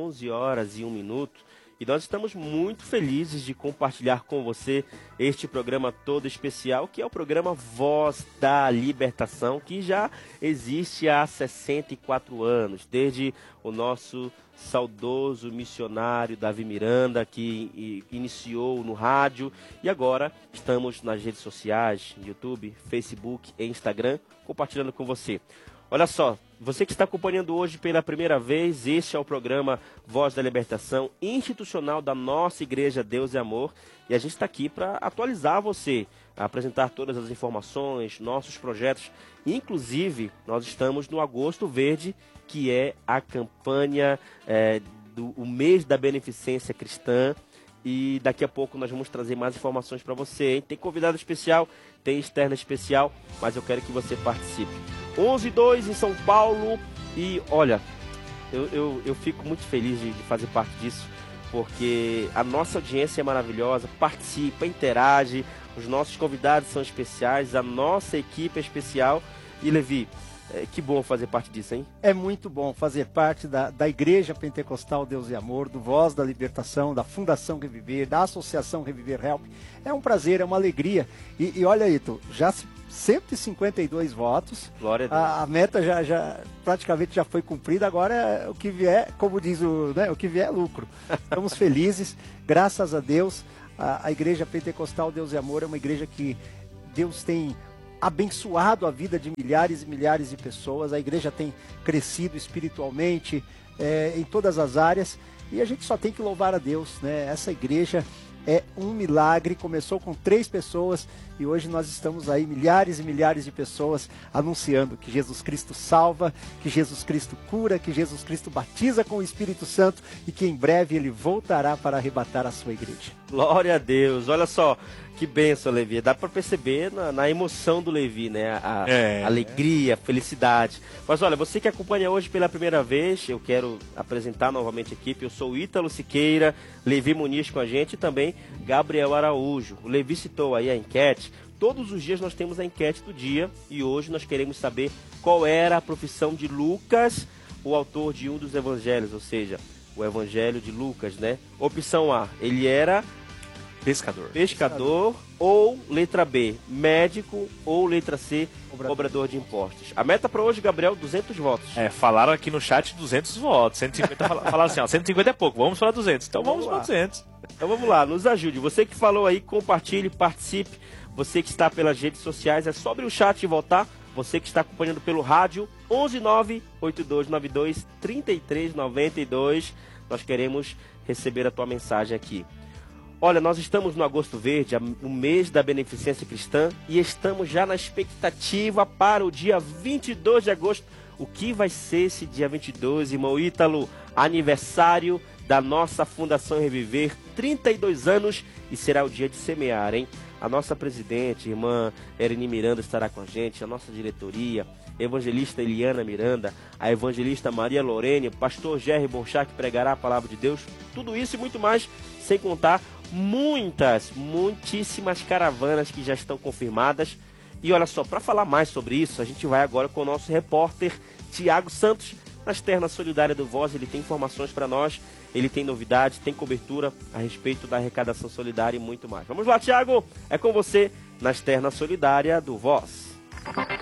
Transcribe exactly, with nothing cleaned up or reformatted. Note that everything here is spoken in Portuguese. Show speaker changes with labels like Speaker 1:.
Speaker 1: onze horas e um minuto. E nós estamos muito felizes de compartilhar com você este programa todo especial, que é o programa Voz da Libertação, que já existe há sessenta e quatro anos, desde o nosso saudoso missionário Davi Miranda, que iniciou no rádio, e agora estamos nas redes sociais, YouTube, Facebook e Instagram, compartilhando com você. Olha só, você que está acompanhando hoje pela primeira vez, este é o programa Voz da Libertação, institucional da nossa Igreja Deus e Amor, e a gente está aqui para atualizar você, apresentar todas as informações, nossos projetos, inclusive nós estamos no Agosto Verde, que é a campanha é, do o mês da beneficência cristã, e daqui a pouco nós vamos trazer mais informações para você, hein? Tem convidado especial, tem externa especial, mas eu quero que você participe. onze e dois em São Paulo, e olha, eu, eu, eu fico muito feliz de, de fazer parte disso, porque a nossa audiência é maravilhosa, participa, interage, os nossos convidados são especiais, a nossa equipe é especial, e Levi, é, que bom fazer parte disso, hein?
Speaker 2: É muito bom fazer parte da, da Igreja Pentecostal Deus e Amor, do Voz da Libertação, da Fundação Reviver, da Associação Reviver Help. É um prazer, é uma alegria. E, e olha aí, tu, já se cento e cinquenta e dois votos.
Speaker 1: Glória a Deus.
Speaker 2: A, a meta já, já praticamente já foi cumprida. Agora é, o que vier, como diz o, né, o que vier é lucro. Estamos felizes, graças a Deus. A, a Igreja Pentecostal Deus e Amor é uma igreja que Deus tem abençoado a vida de milhares e milhares de pessoas. A igreja tem crescido espiritualmente é, em todas as áreas, e a gente só tem que louvar a Deus, né? Essa igreja é um milagre, começou com três pessoas e hoje nós estamos aí, milhares e milhares de pessoas anunciando que Jesus Cristo salva, que Jesus Cristo cura, que Jesus Cristo batiza com o Espírito Santo e que em breve ele voltará para arrebatar a sua igreja.
Speaker 1: Glória a Deus, olha só, que bênção, Levi, dá para perceber na, na emoção do Levi, né, a,
Speaker 3: é,
Speaker 1: a alegria, a felicidade. Mas olha, você que acompanha hoje pela primeira vez, eu quero apresentar novamente a equipe, eu sou o Ítalo Siqueira, Levi Muniz com a gente e também Gabriel Araújo. O Levi citou aí a enquete, todos os dias nós temos a enquete do dia e hoje nós queremos saber qual era a profissão de Lucas, o autor de um dos evangelhos, ou seja, o evangelho de Lucas, né? Opção A, ele era
Speaker 3: pescador.
Speaker 1: Pescador, ou letra B, médico, ou letra C, cobrador, cobrador de impostos. A meta para hoje, Gabriel, duzentos votos.
Speaker 3: É, falaram aqui no chat duzentos votos, cento e cinquenta falaram assim, ó, cento e cinquenta é pouco, vamos para duzentos, então vamos, vamos para duzentos.
Speaker 1: Então vamos lá, nos ajude. Você que falou aí, compartilhe, participe. Você que está pelas redes sociais, é só abrir o chat e votar. Você que está acompanhando pelo rádio, onze nove oito dois nove dois três três nove dois. Nós queremos receber a tua mensagem aqui. Olha, nós estamos no Agosto Verde, o mês da beneficência cristã, e estamos já na expectativa para o dia vinte e dois de agosto. O que vai ser esse dia vinte e dois, irmão Ítalo? Aniversário da nossa Fundação Reviver, trinta e dois anos, e será o dia de semear, hein? A nossa presidente, irmã Ereni Miranda, estará com a gente, a nossa diretoria, evangelista Eliana Miranda, a evangelista Maria Lorene, pastor Jerry Bonchá, que pregará a palavra de Deus, tudo isso e muito mais, sem contar muitas, muitíssimas caravanas que já estão confirmadas. E olha só, para falar mais sobre isso, a gente vai agora com o nosso repórter Tiago Santos, na externa solidária do Voz. Ele tem informações para nós, ele tem novidades, tem cobertura a respeito da arrecadação solidária e muito mais. Vamos lá, Tiago, é com você na externa solidária do Voz.